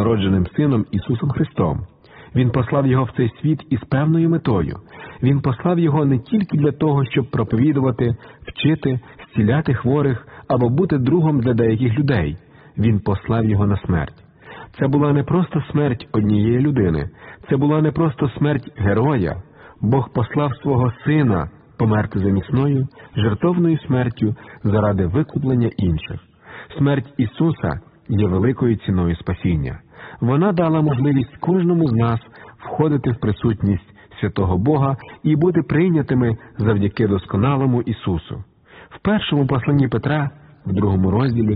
однородженим Сином Ісусом Христом. Він послав Його в цей світ із певною метою. Він послав Його не тільки для того, щоб проповідувати, вчити, зціляти хворих або бути другом для деяких людей. Він послав Його на смерть. Це була не просто смерть однієї людини. Це була не просто смерть героя. Бог послав свого Сина померти замісною, жертовною смертю заради викуплення інших. Смерть Ісуса є великою ціною спасіння. Вона дала можливість кожному з нас входити в присутність святого Бога і бути прийнятими завдяки досконалому Ісусу. В першому посланні Петра, в 2 розділі,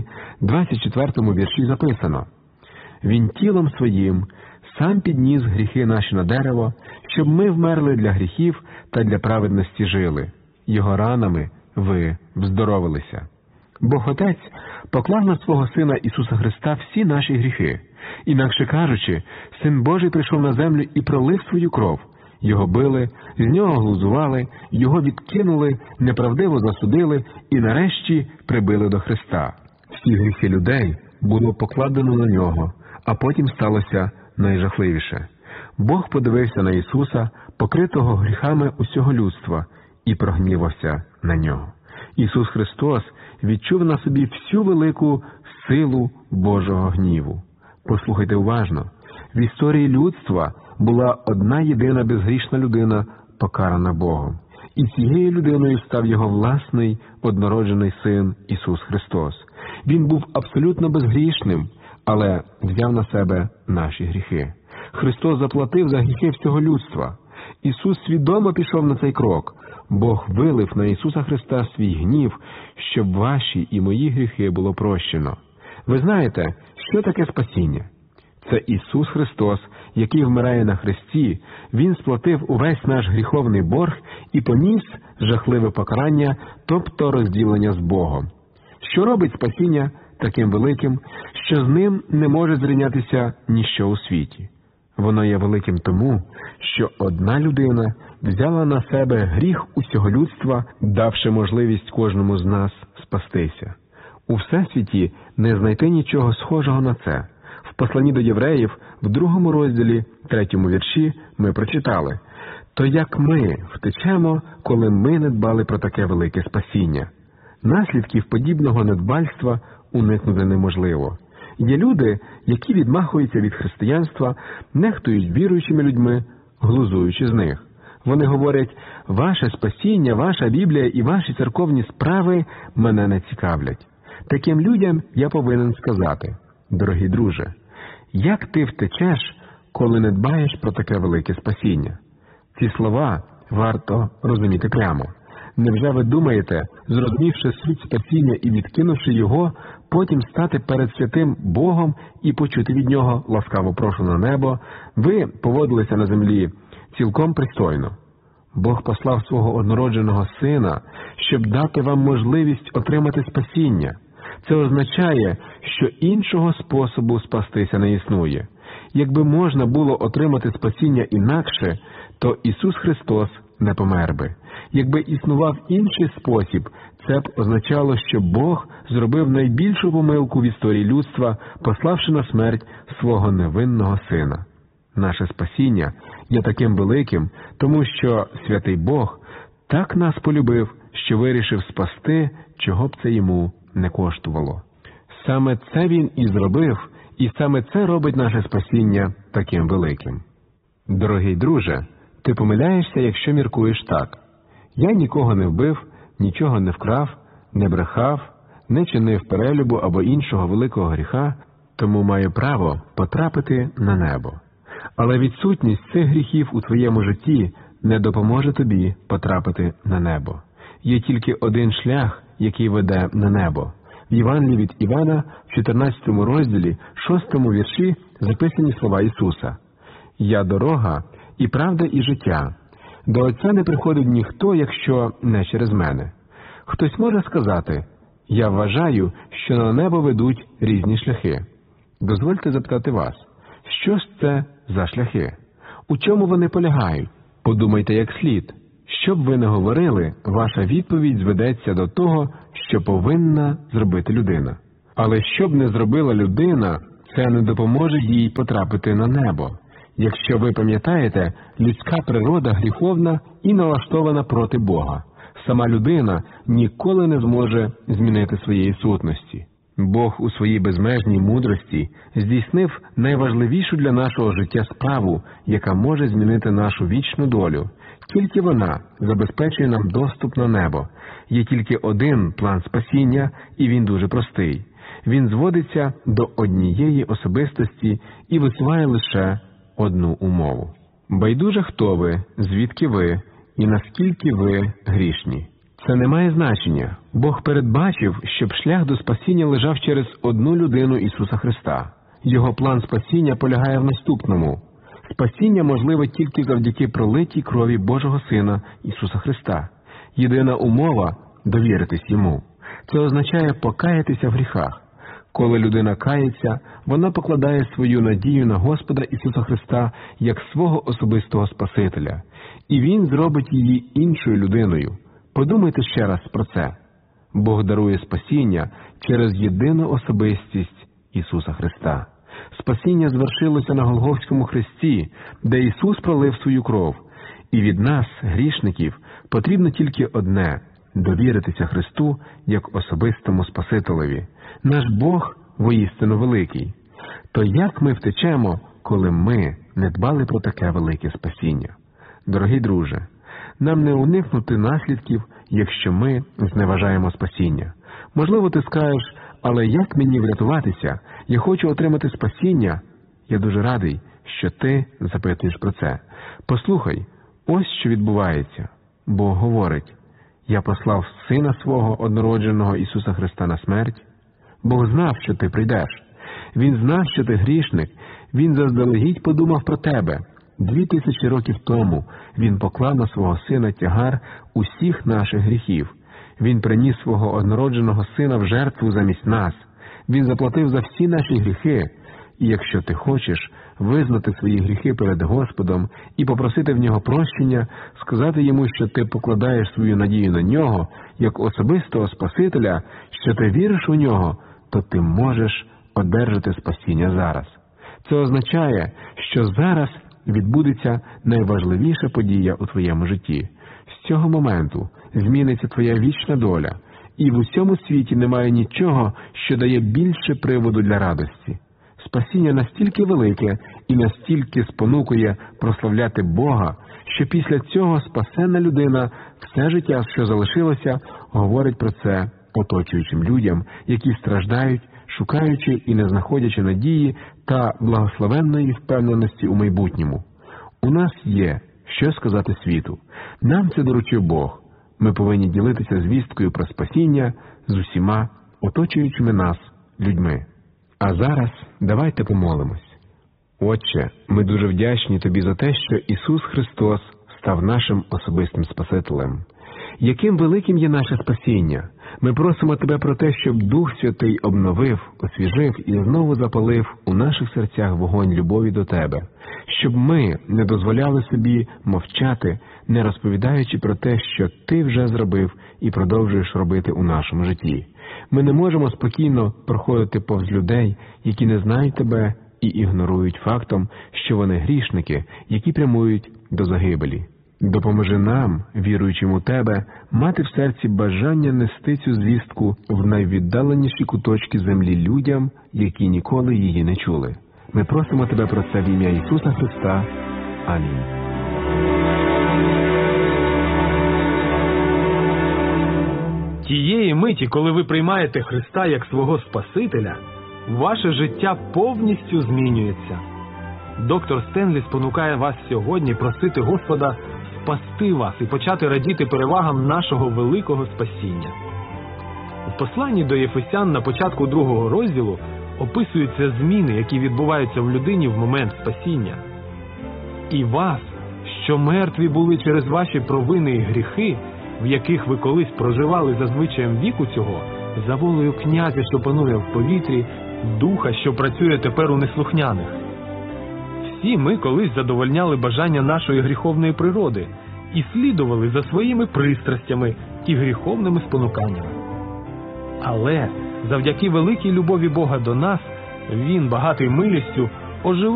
24 вірші записано: «Він тілом своїм сам підніс гріхи наші на дерево, щоб ми вмерли для гріхів та для праведності жили. Його ранами ви вздоровилися». Бог Отець поклав на свого Сина Ісуса Христа всі наші гріхи. Інакше кажучи, Син Божий прийшов на землю і пролив свою кров. Його били, з нього глузували, його відкинули, неправдиво засудили і нарешті прибили до Христа. Всі гріхи людей було покладено на нього, а потім сталося найжахливіше. Бог подивився на Ісуса, покритого гріхами усього людства, і прогнівався на нього. Ісус Христос відчув на собі всю велику силу Божого гніву. Послухайте уважно. В історії людства була одна єдина безгрішна людина, покарана Богом. І цією людиною став Його власний однороджений Син Ісус Христос. Він був абсолютно безгрішним, але взяв на себе наші гріхи. Христос заплатив за гріхи всього людства. Ісус свідомо пішов на цей крок. Бог вилив на Ісуса Христа свій гнів, щоб ваші і мої гріхи було прощено. Ви знаєте, що таке спасіння? Це Ісус Христос, який вмирає на хресті. Він сплатив увесь наш гріховний борг і поніс жахливе покарання, тобто розділення з Богом. Що робить спасіння таким великим, що з ним не може зрівнятися ніщо у світі? Воно є великим тому, що одна людина взяла на себе гріх усього людства, давши можливість кожному з нас спастися. У всесвіті не знайти нічого схожого на це. В посланні до євреїв, в 2 розділі, 3 вірші, ми прочитали: «То як ми втечемо, коли ми не дбали про таке велике спасіння?» Наслідків подібного недбальства уникнути неможливо. Є люди, які відмахуються від християнства, нехтують віруючими людьми, глузуючи з них. Вони говорять: «Ваше спасіння, ваша Біблія і ваші церковні справи мене не цікавлять». Таким людям я повинен сказати: дорогий друже, як ти втечеш, коли не дбаєш про таке велике спасіння? Ці слова варто розуміти прямо. Невже ви думаєте, зрозумівши суть спасіння і відкинувши його, потім стати перед святим Богом і почути від нього ласкаво прошу на небо, ви поводилися на землі цілком пристойно? Бог послав свого однородженого Сина, щоб дати вам можливість отримати спасіння. Це означає, що іншого способу спастися не існує. Якби можна було отримати спасіння інакше, то Ісус Христос не помер би. Якби існував інший спосіб, це б означало, що Бог зробив найбільшу помилку в історії людства, пославши на смерть свого невинного Сина. Наше спасіння є таким великим, тому що святий Бог так нас полюбив, що вирішив спасти, чого б це йому не коштувало. Саме це Він і зробив, і саме це робить наше спасіння таким великим. Дорогий друже, ти помиляєшся, якщо міркуєш так: я нікого не вбив, нічого не вкрав, не брехав, не чинив перелюбу або іншого великого гріха, тому маю право потрапити на небо. Але відсутність цих гріхів у твоєму житті не допоможе тобі потрапити на небо. Є тільки один шлях, який веде на небо. В Євангелії від Івана, в 14 розділі, 6 вірші записані слова Ісуса: «Я дорога, і правда, і життя. До Отця не приходить ніхто, якщо не через мене». Хтось може сказати: «Я вважаю, що на небо ведуть різні шляхи». Дозвольте запитати вас, що ж це за шляхи? У чому вони полягають? Подумайте як слід. Що б ви не говорили, ваша відповідь зведеться до того, що повинна зробити людина. Але що б не зробила людина, це не допоможе їй потрапити на небо. Якщо ви пам'ятаєте, людська природа гріховна і налаштована проти Бога. Сама людина ніколи не зможе змінити своєї сутності. Бог у своїй безмежній мудрості здійснив найважливішу для нашого життя справу, яка може змінити нашу вічну долю. Тільки вона забезпечує нам доступ на небо. Є тільки один план спасіння, і він дуже простий. Він зводиться до однієї особистості і висуває лише одну умову. Байдуже, хто ви, звідки ви і наскільки ви грішні. Це не має значення. Бог передбачив, щоб шлях до спасіння лежав через одну людину Ісуса Христа. Його план спасіння полягає в наступному. Спасіння можливе тільки завдяки пролитій крові Божого Сина Ісуса Христа. Єдина умова – довіритись Йому. Це означає покаятися в гріхах. Коли людина кається, вона покладає свою надію на Господа Ісуса Христа як свого особистого Спасителя. І Він зробить її іншою людиною. Подумайте ще раз про це. Бог дарує спасіння через єдину особистість Ісуса Христа. Спасіння звершилося на Голгофському хресті, де Ісус пролив свою кров. І від нас, грішників, потрібно тільки одне – довіритися Христу як особистому Спасителеві. Наш Бог воістину великий. То як ми втечемо, коли ми не дбали про таке велике спасіння? Дорогий друже, нам не уникнути наслідків, якщо ми зневажаємо спасіння. Можливо, ти скажеш, але як мені врятуватися? Я хочу отримати спасіння. Я дуже радий, що ти запитуєш про це. Послухай, ось що відбувається. Бог говорить: «Я послав Сина Свого однородженого Ісуса Христа на смерть». Бог знав, що ти прийдеш. Він знав, що ти грішник. Він заздалегідь подумав про тебе. 2000 років тому Він поклав на свого Сина тягар усіх наших гріхів. Він приніс свого однородженого Сина в жертву замість нас. Він заплатив за всі наші гріхи. І якщо ти хочеш визнати свої гріхи перед Господом і попросити в Нього прощення, сказати Йому, що ти покладаєш свою надію на Нього, як особистого Спасителя, що ти віриш у Нього, то ти можеш одержати спасіння зараз. Це означає, що зараз відбудеться найважливіша подія у твоєму житті. З цього моменту зміниться твоя вічна доля, і в усьому світі немає нічого, що дає більше приводу для радості. Спасіння настільки велике і настільки спонукує прославляти Бога, що після цього спасенна людина все життя, що залишилося, говорить про це оточуючим людям, які страждають, шукаючи і не знаходячи надії та благословенної впевненості у майбутньому. У нас є, що сказати світу. Нам це доручив Бог. Ми повинні ділитися звісткою про спасіння з усіма оточуючими нас людьми. А зараз давайте помолимось. Отче, ми дуже вдячні Тобі за те, що Ісус Христос став нашим особистим Спасителем. Яким великим є наше спасіння! Ми просимо Тебе про те, щоб Дух Святий обновив, освіжив і знову запалив у наших серцях вогонь любові до Тебе, щоб ми не дозволяли собі мовчати, не розповідаючи про те, що Ти вже зробив і продовжуєш робити у нашому житті. Ми не можемо спокійно проходити повз людей, які не знають Тебе і ігнорують фактом, що вони грішники, які прямують до загибелі. Допоможи нам, віруючим у Тебе, мати в серці бажання нести цю звістку в найвіддаленіші куточки землі людям, які ніколи її не чули. Ми просимо Тебе про це в ім'я Ісуса Христа. Амінь. Тієї миті, коли ви приймаєте Христа як свого Спасителя, ваше життя повністю змінюється. Доктор Стенлі спонукає вас сьогодні просити Господа спасти вас і почати радіти перевагам нашого великого спасіння. У посланні до Єфесян на початку 2 розділу описуються зміни, які відбуваються в людині в момент спасіння. «І вас, що мертві були через ваші провини і гріхи, в яких ви колись проживали за звичаєм віку цього, за волею князя, що панує в повітрі, духа, що працює тепер у неслухняних». Всі ми колись задовольняли бажання нашої гріховної природи і слідували за своїми пристрастями і гріховними спонуканнями. Але завдяки великій любові Бога до нас, Він, багатий милістю, оживив